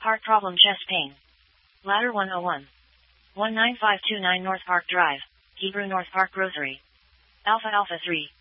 Heart problem, chest pain. Ladder 101. 19529 North Park Drive, Hebrew North Park Grocery. Alpha Alpha 3.